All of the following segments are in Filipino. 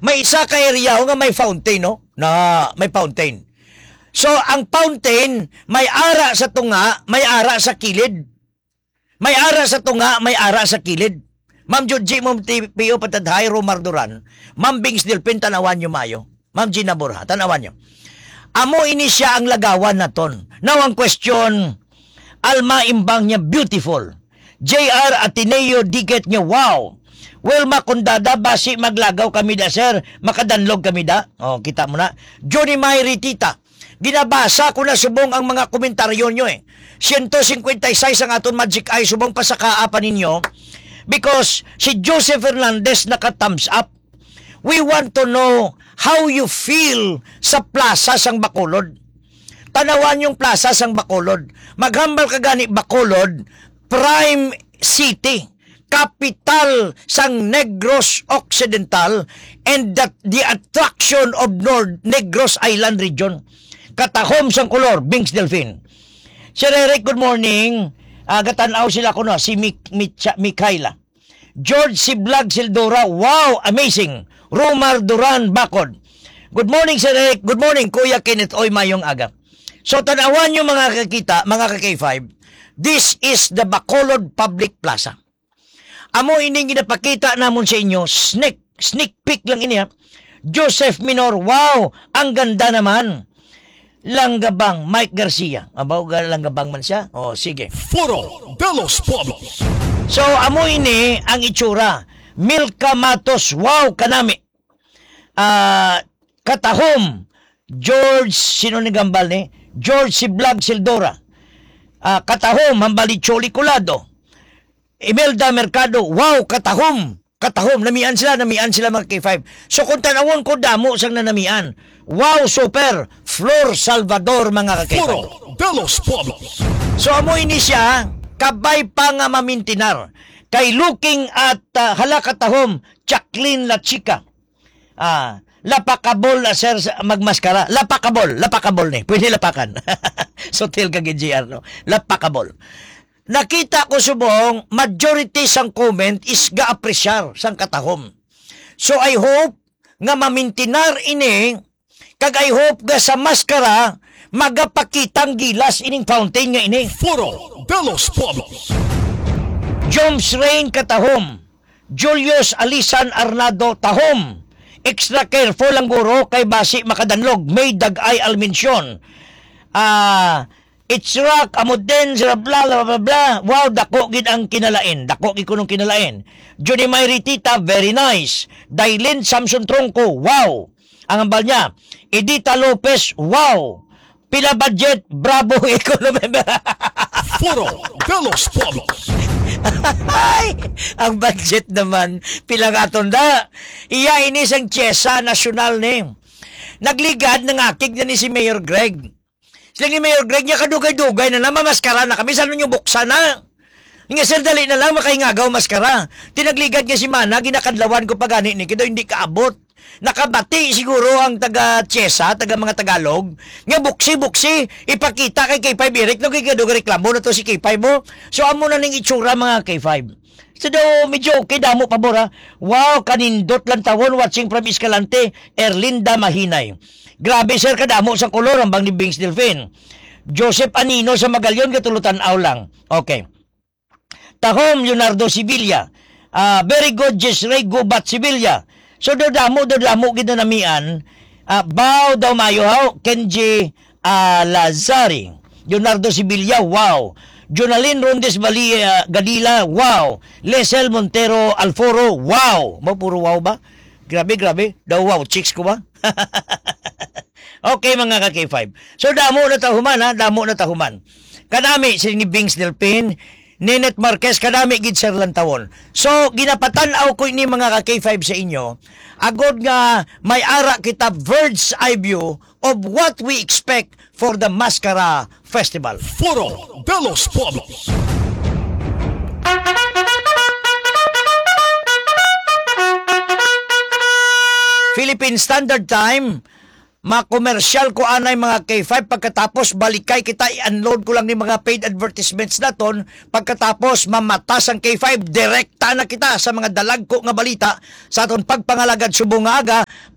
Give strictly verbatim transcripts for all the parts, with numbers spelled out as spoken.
may isa ka area nga may fountain, no? Na may fountain. So, ang fountain, may ara sa tunga, may ara sa kilid. May ara sa tunga, may ara sa kilid. Ma'am Judji, Ma'am T P O Patadhay, Romar Duran, Ma'am Bings Dilpin, tanawan nyo mayo. Ma'am Gina Borja, tanawan nyo. Amo ini siya ang lagawan na ton. Now, ang question, Alma imbang niya, beautiful. J R Ateneo, diket niya, wow. Wilma Kundada, basi maglagaw kami da, sir. Makadanlog kami da. O, kita mo na. Johnny Mayri Tita, ginabasa ko na subong ang mga komentaryo nyo eh. one fifty-six ang aton magic eye, subong pasakaapan ninyo. Because si Joseph Fernandez naka-thumbs up. We want to know how you feel sa plaza sang Bacolod. Tanawan yung plaza sang Bacolod. Maghambal ka gani Bacolod, prime city, capital sang Negros Occidental, and that the attraction of North Negros Island region. Katahom sang kolor, Bings Delfin. Sir Eric, good morning. Uh, gatanaw sila ko no, si Mik Micha Mikaela. George Siblag Sildora, wow, amazing. Romar Duran Bacod. Good morning, Sir Eric. Good morning, Kuya Kenneth. Oy, mayong aga. So, tanawan nyo mga kakita, mga ka-K five, this is the Bacolod Public Plaza. Amo ining ginapakita namon sa inyo, sneak, sneak peek lang ini ha. Joseph Minor, wow, ang ganda naman. Langgabang, Mike Garcia. Abaw ga Langgabang man siya? O, sige. Foro de los Pueblos. So, amo ini ang itsura. Milka Matos, wow, kanami. Ah, uh, Katahom, George, sino ni Gambal ni? George Siblag Sildora. Uh, Katahom, Hambali Choli Colado. Imelda Mercado, wow, Katahom. Katahom, namian sila, namian sila mga K five. So kung tanawon ko, damo sang nanamian. Wow, super. Flor Salvador, mga K five. Foro de los Pueblos. So amo ini siya, kabay pa nga mamintinar. Kay looking at uh, halakatahom, Jacqueline La Chica. Ah, lapakabol na sir magmaskara. Lapakabol, lapakabol ni. Pwede lapakan. So tel ka G R no. Lapakabol. Nakita ko subong majority sang comment is ga-appreciar sang katahom. So I hope nga mamintinar ini, kag I hope nga sa maskara magapakitang gilas ining fountain nga ini. Foro de los Pueblos. Joms Rain Katahom. Julius Alisan Arnado Tahom. Extra careful ang guro kay basi makadanlog. May dag-ay almensyon. Ah, uh, it's rock, amuden, bla bla bla bla. Wow, dako gid ang kinalain. Dako gid kunong kinalain. Johnny Mayri Tita, very nice. Dailin Samson Tronco, wow. Ang ambal niya. Edita Lopez, wow. Pila budget, bravo economy. Foro de los Pueblos. Ay, ang budget naman, pila nga tonda. Iya ini sang Chesa National ni. Nagligad ng akig na ni si Mayor Greg. Sila ni Mayor Greg niya kadugay-dugay na naman maskara na kami. Saan nyo buksan na? Nga sir, dali na lang makaingagaw maskara. Tinagligad niya si Mana, ginakadlawan ko pagani ni kito hindi kaabot. Nakabati siguro ang taga Chesa, taga mga Tagalog. Nga buksi-buksi, ipakita kay K five Eric, no kay kadugay reklamo na to si K five mo. So amo na ning itsura mga K five. So do, medyo okay, damo pabor ha. Wow, kanindot lang tawon, watching from Escalante, Erlinda Mahinay. Grabe sir, kadamo sa kolor, ang bang ni Bings Delfin. Joseph Anino sa Magalyon, katulutan aw lang. Okay. Tahom, Leonardo Sevilla. Uh, very good, Jesray Gubat Sevilla. So, dodamo, dodamo, ginanamian. Uh, Bao daw mayo, how? Kenji uh, Lazari. Leonardo Sevilla, wow. Jonalyn Rondes Valia, Gadila, wow. Lesel Montero Alforo, wow. Ba, puro wow ba? Grabe, grabe. Daw wow, chicks ko ba? Okay, mga ka-K five. So, damo na tahuman, ha? Damo na tahuman. Kanami, si Bings Delpin, Nenet Marquez, kadami gid sir lantawon. So, ginapatan-aw ko ini mga ka-K five sa inyo, agod nga may ara kita bird's eye view of what we expect for the Mascara Festival. Foro de los Pueblos. Philippine Standard Time, ma-commercial ko anay mga K five, pagkatapos balikay kita, i-unload ko lang ni mga paid advertisements naton, pagkatapos mamatas ang K five, direkta na kita sa mga dalag ko nga balita sa aton pagpangalagad subong nga aga,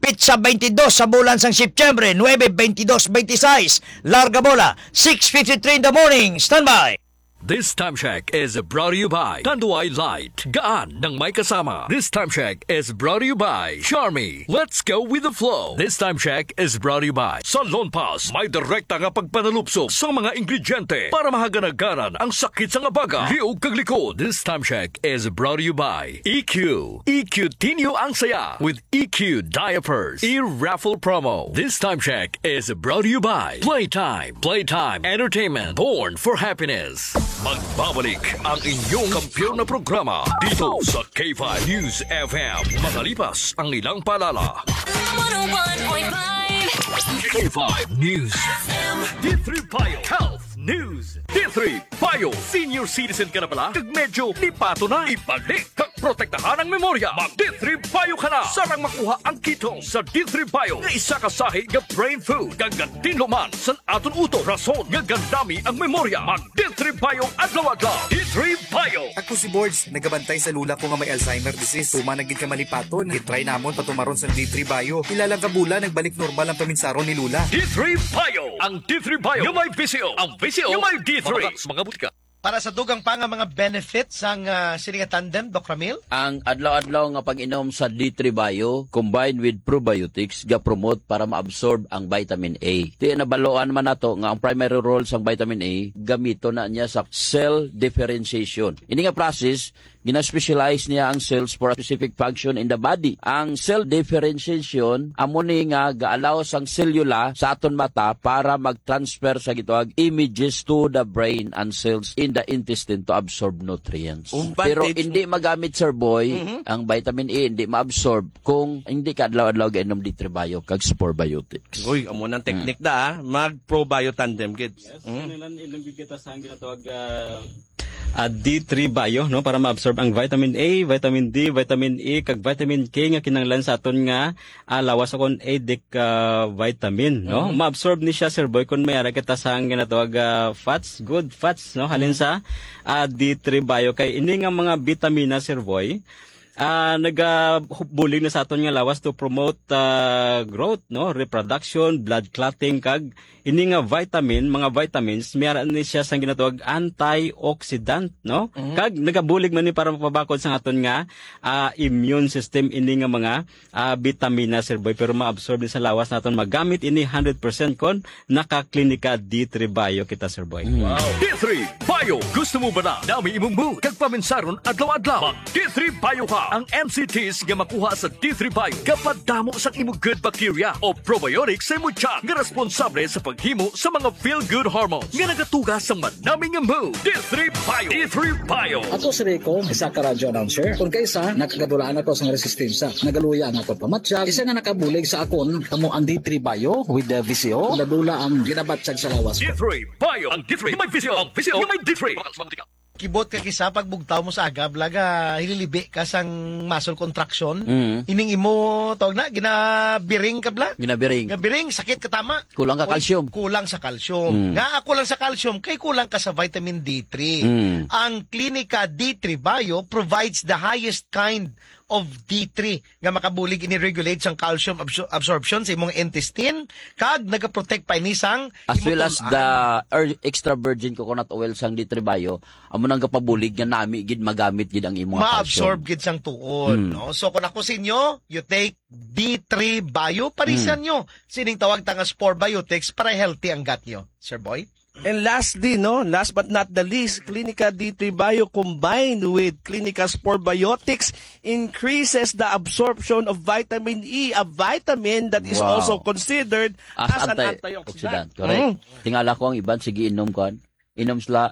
Pizza twenty-two sa bulan sang Setyembre, nine, twenty-two, twenty-six. Larga bola, six fifty-three in the morning. Standby. This time check is brought to you by Tanduay Light. Gaan ng may kasama. This time check is brought to you by Charmy. Let's go with the flow. This time check is brought to you by Salon Pass. May direkta nga pagpanalupso sa mga ingrediente para mahaganagaran ang sakit sa ngabaga. Liog kag likod. This time check is brought to you by E Q. E Q Tinyo ang saya with E Q Diapers. E-raffle promo. This time check is brought to you by Playtime. Playtime Entertainment. Born for happiness. Magbabalik ang inyong kampiyon na programa dito sa K five News F M. Makalipas ang ilang palala. one oh one point five K five News F M. D three Bio Health News. D three Bio Senior Citizen ka na pala? Kag medyo lipato na. Ibalik kag protektahan ang memorya. Mag D three Bio ka na. Sarang makuha ang kitong sa D three Bio. Nga isa ka sahi nga brain food. Gagatin luman sa aton uto. Rason nga gandami ang memorya. Mag D three Bio adlaw-adlaw. D three Bio. Ako si Boards, nagabantay sa lula ko nga may Alzheimer disease. Tumanagin ka malipaton, gitry namon patumaron sa D three Bio. Ilalang kabula, nagbalik normal ang paminsaron ni Lula. D three Bio. Ang D three Bio. Yung may V C O. Ang V C O. Yung may D three. Mga, mga butika. Para sa dugang pa nga mga benefits ang uh, Silinga Tandem, Doc Ramil? Ang adlaw-adlaw nga pag-inom sa D three Bio combined with probiotics ga promote para ma-absorb ang vitamin A. Di nabaloan man nato nga ang primary role sa vitamin A gamito na niya sa cell differentiation. Ini nga process gina-specialize niya ang cells for a specific function in the body. Ang cell differentiation amo ni nga gaalaw sang selula sa aton mata para mag-transfer sa gitawag images to the brain and cells in the intestine to absorb nutrients. Umpantage. Pero hindi magamit, Sir Boy, Mm-hmm. ang vitamin A hindi ma-absorb kung hindi ka adlaw-adlaw gainom D three Bio kag spore biotics. Uy, amo nang technique da, ah. Mag-probio tandem kids. Mm. Ilang kita sa ang ginatawag uh, uh, D three Bio no para ma-absorb ang vitamin A, vitamin D, vitamin E kag vitamin K nga kinahanglan sa aton nga uh, lawas akon adic uh, vitamin no. Mm-hmm. Ma-absorb ni siya, Sir Boy, kun may ara kita sa ang ginatawag uh, fats, good fats no halin sa uh, D three Bio kay ini nga mga vitamina, Sir Boy. Ah, uh, nagabulig na sa aton nga lawas to promote uh, growth, no, reproduction, blood clotting kag ini nga vitamin, mga vitamins, mayroon ni siya sang ginatawag antioxidant, no? Mm-hmm. Kag nagabulig man ni para mapabakod sa aton nga uh, immune system ini nga mga uh, vitamina, Sir Boy, pero ma-absorb ni sa lawas naton magamit ini one hundred percent kon naka-klinika D three Bio kita, Sir Boy. Mm. Wow. D three Bio. Gusto mo ba na dami imong mood kag paminsaron adlaw-adlaw? Mag D three Bio ka. Ang M C Ts nga makuha sa D three Bio kapag damo sa imong good bacteria o probiotics sa imong tiyan nga responsable sa paghimo sa mga feel-good hormones nga nagatugas sa manaming nga mood. D three Bio. D three Bio. Ako si Rico, isa ka radyo announcer. Kung kaysa, nakagadulaan ako sa resistensya. Nagaluya ang ako pamatsyag. Isa nga nakabulig sa akon, kamo ang D three Bio with the V C O. Nadula ang ginabatsyag sa lawas. D three Bio. Ang D three. Yung may V C O. Ang V C O. Yung may D three. Kibot ka kisa pag bugtaw mo sa agab, laga hililibi ka sang muscle contraction. Mm. Ining imo, tawag na, ginabiring ka bla? Ginabiring. Ginabiring, sakit ka tama. Kulang ka Kul- calcium. Kulang sa calcium. Mm. Nga, kulang sa calcium, kay kulang ka sa vitamin D three. Mm. Ang Klinika D three Bio provides the highest kind of D three nga makabulig ini-regulate sang calcium absor- absorption sa imong intestine kag nagaprotect pa ini sang As well as imong the er- extra virgin coconut oil sang D three Bio, amo nang kapabulig nga nami gid magamit gid ang imong ma-absorb calcium. gid sang tuod, Mm. no? So kung ako sa inyo, you take D three Bio, parisan nyo. Sining tawag tanga spore biotics para healthy ang gut nyo, Sir Boy. And lastly, no, last but not the least, Klinika D three Bio combined with Klinika Spore Biotics increases the absorption of vitamin E, a vitamin that is Wow. also considered as, As, an antioxidant. antioxidant. Correct. Mm. Tingala ko ang iban sige inom kon. Inom sila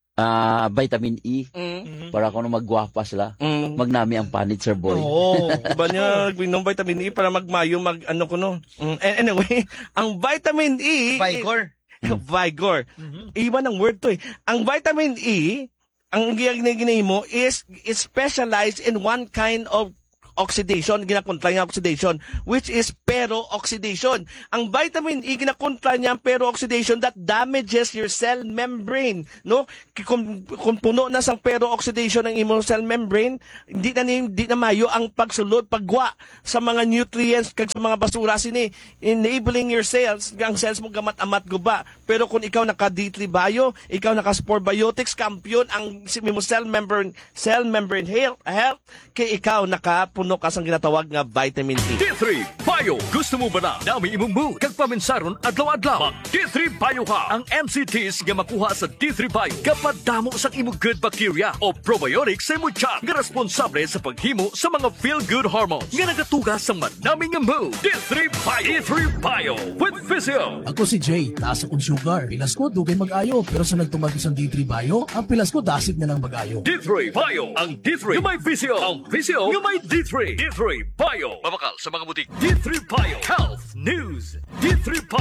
ah, vitamin E Mm. para kuno magwapa sila. Mm. Magnami ang panit, Sir Boy. Oo. Iba niya, ginom vitamin E para magmayo, mag ano ko no. Mm. And anyway, ang vitamin E, Vigor. Vigor. Iba ng word to eh. Ang vitamin E, ang ginagawa mo is, is specialized in one kind of oxidation, ginakontra niya oxidation, which is pero-oxidation. Ang vitamin E, ginakontra niya ang pero-oxidation that damages your cell membrane. No? Kung, kung puno na sang pero-oxidation ng imong cell membrane, hindi na, hindi na mayo ang pagsulod, pagwa sa mga nutrients kag sa mga basura sini, enabling your cells, ang cells mo gamat-amat guba. Pero kung ikaw naka D three Bio, ikaw naka Spore Biotics, kampiyon ang si mo cell membrane, cell membrane health, health kay ikaw nakapuno ka sang ginatawag nga vitamin E. D three Bio. Gusto mo ba na dami imong mood kag paminsaron adlaw-adlaw? Mag D three Bio ka. Ang N C Ts nga makuha sa D three Bio kapadamo sa imong good bacteria o probiotics sa imong tiyan nga responsable sa paghimo sa mga feel-good hormones nga nagatugas sa madaming nga mood. D three Bio. D three Bio with Physio. Ako si Jay, taas akong sugar. Pilas ko, dugay mag-ayo. Pero sa nagtumag isang D three Bio, ang pilas ko dasig na ng mag-ayo. D three Bio. Ang D three nga may Physio. Ang Physio nga may D three. D three Bio. Mabakal sa mga butik. D three Bio. Health News. D three Bio.